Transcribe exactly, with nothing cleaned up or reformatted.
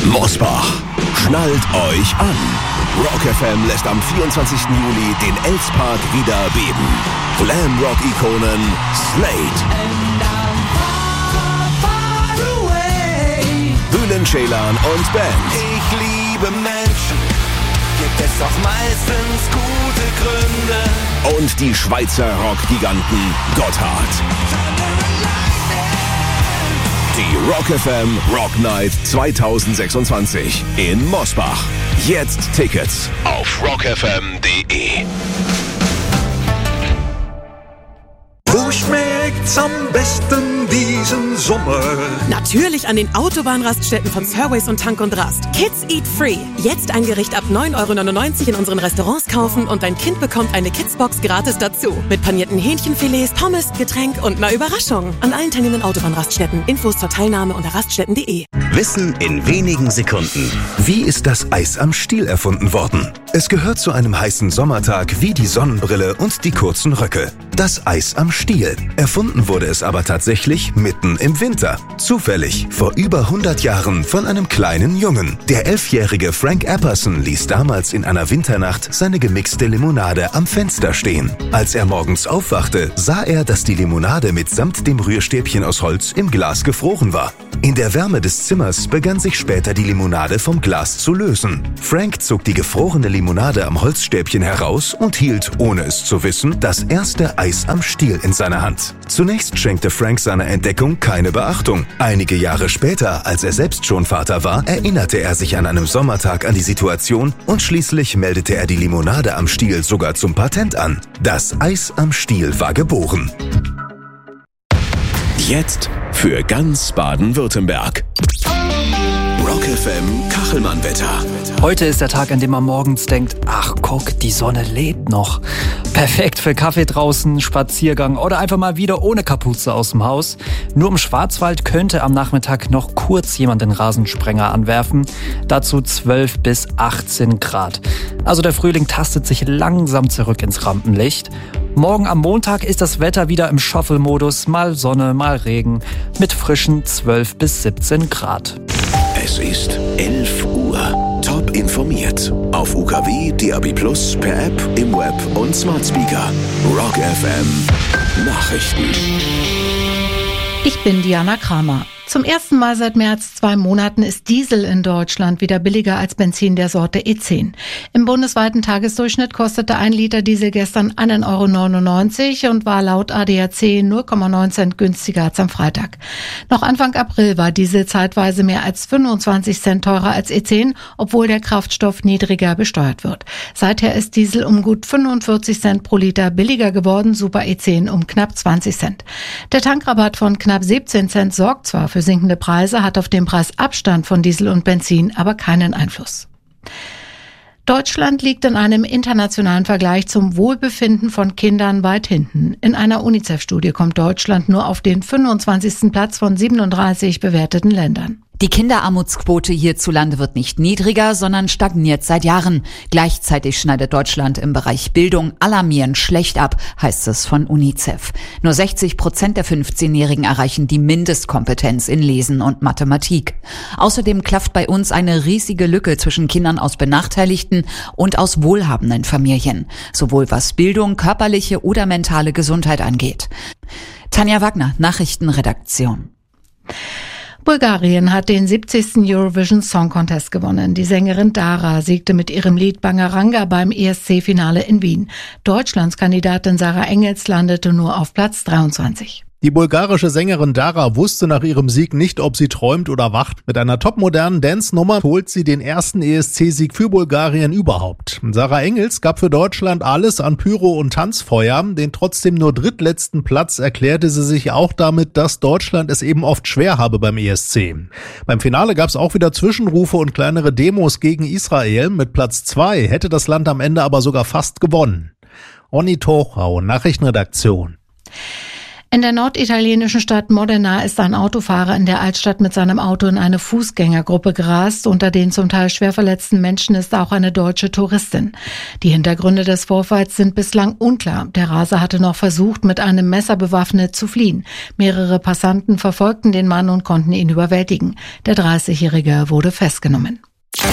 Mosbach, schnallt euch an. Rock F M lässt am vierundzwanzigsten Juli den Elspark wieder beben. Glam-Rock-Ikonen Slade, Bülent Ceylan und Band. Ich liebe Menschen, gibt es auch meistens gute Gründe. Und die Schweizer Rock-Giganten Gotthard. Die Rock F M Rock Night zweitausendsechsundzwanzig in Mosbach. Jetzt Tickets auf rock f m punkt d e. Wo schmeckt's am besten diesen Sommer? Natürlich an den Autobahnraststätten von Surways und Tank und Rast. Kids Eat Free. Jetzt ein Gericht ab neun Euro neunundneunzig in unseren Restaurants kaufen und dein Kind bekommt eine Kidsbox gratis dazu. Mit panierten Hähnchenfilets, Pommes, Getränk und einer Überraschung. An allen teilnehmenden Autobahnraststätten. Infos zur Teilnahme unter raststätten punkt d e. Wissen in wenigen Sekunden. Wie ist das Eis am Stiel erfunden worden? Es gehört zu einem heißen Sommertag wie die Sonnenbrille und die kurzen Röcke. Das Eis am Stiel. Erfunden wurde es aber tatsächlich mitten im Winter. Zufällig, vor über hundert Jahren von einem kleinen Jungen. Der elfjährige Frank Apperson ließ damals in einer Winternacht seine gemixte Limonade am Fenster stehen. Als er morgens aufwachte, sah er, dass die Limonade mitsamt dem Rührstäbchen aus Holz im Glas gefroren war. In der Wärme des Zimmers begann sich später die Limonade vom Glas zu lösen. Frank zog die gefrorene Limonade am Holzstäbchen heraus und hielt, ohne es zu wissen, das erste Eis am Stiel in seiner Hand. Zunächst schenkte Frank seiner Entdeckung keine Beachtung. Einige Jahre später, als er selbst schon Vater war, erinnerte er sich an einem Sommertag an die Situation und schließlich meldete er die Limonade am Stiel sogar zum Patent an. Das Eis am Stiel war geboren. Jetzt für ganz Baden-Württemberg. Rock F M Kachelmann-Wetter. Heute ist der Tag, an dem man morgens denkt, ach guck, die Sonne lebt noch. Perfekt für Kaffee draußen, Spaziergang oder einfach mal wieder ohne Kapuze aus dem Haus. Nur im Schwarzwald könnte am Nachmittag noch kurz jemand den Rasensprenger anwerfen. Dazu zwölf bis achtzehn Grad. Also der Frühling tastet sich langsam zurück ins Rampenlicht. Morgen am Montag ist das Wetter wieder im Shuffle-Modus, mal Sonne, mal Regen, mit frischen zwölf bis siebzehn Grad. Es ist elf Uhr. Top informiert. Auf U K W, D A B plus, per App, im Web und Smart Speaker. Rock F M Nachrichten. Ich bin Diana Kramer. Zum ersten Mal seit mehr als zwei Monaten ist Diesel in Deutschland wieder billiger als Benzin der Sorte E zehn. Im bundesweiten Tagesdurchschnitt kostete ein Liter Diesel gestern ein Euro neunundneunzig und war laut A D A C null Komma neun Cent günstiger als am Freitag. Noch Anfang April war Diesel zeitweise mehr als fünfundzwanzig Cent teurer als E zehn, obwohl der Kraftstoff niedriger besteuert wird. Seither ist Diesel um gut fünfundvierzig Cent pro Liter billiger geworden, Super E zehn um knapp zwanzig Cent. Der Tankrabatt von knapp siebzehn Cent sorgt zwar für sinkende Preise, hat auf den Preisabstand von Diesel und Benzin aber keinen Einfluss. Deutschland liegt in einem internationalen Vergleich zum Wohlbefinden von Kindern weit hinten. In einer UNICEF-Studie kommt Deutschland nur auf den fünfundzwanzigsten Platz von siebenunddreißig bewerteten Ländern. Die Kinderarmutskvote hierzulande wird nicht niedriger, sondern stagniert seit Jahren. Gleichzeitig schneidet Deutschland im Bereich Bildung alarmierend schlecht ab, heißt es von UNICEF. Nur sechzig Prozent der fünfzehnjährigen erreichen die Mindestkompetenz in Lesen und Mathematik. Außerdem klafft bei uns eine riesige Lücke zwischen Kindern aus benachteiligten und aus wohlhabenden Familien, sowohl was Bildung, körperliche oder mentale Gesundheit angeht. Tanja Wagner, Nachrichtenredaktion. Bulgarien hat den siebzigsten Eurovision Song Contest gewonnen. Die Sängerin Dara siegte mit ihrem Lied Bangaranga beim E S C-Finale in Wien. Deutschlands Kandidatin Sarah Engels landete nur auf Platz dreiundzwanzig. Die bulgarische Sängerin Dara wusste nach ihrem Sieg nicht, ob sie träumt oder wacht. Mit einer topmodernen Dance-Nummer holt sie den ersten E S C-Sieg für Bulgarien überhaupt. Sarah Engels gab für Deutschland alles an Pyro und Tanzfeuer. Den trotzdem nur drittletzten Platz erklärte sie sich auch damit, dass Deutschland es eben oft schwer habe beim E S C. Beim Finale gab es auch wieder Zwischenrufe und kleinere Demos gegen Israel. Mit Platz zwei hätte das Land am Ende aber sogar fast gewonnen. Onni Tochau, Nachrichtenredaktion. In der norditalienischen Stadt Modena ist ein Autofahrer in der Altstadt mit seinem Auto in eine Fußgängergruppe gerast. Unter den zum Teil schwer verletzten Menschen ist auch eine deutsche Touristin. Die Hintergründe des Vorfalls sind bislang unklar. Der Raser hatte noch versucht, mit einem Messer bewaffnet zu fliehen. Mehrere Passanten verfolgten den Mann und konnten ihn überwältigen. Der dreißigjährige wurde festgenommen.